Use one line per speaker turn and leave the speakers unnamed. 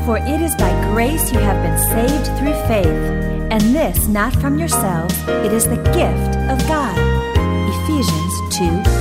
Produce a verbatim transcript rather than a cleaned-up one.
For it is by grace you have been saved through faith, and this not from yourselves, it is the gift of God. Ephesians two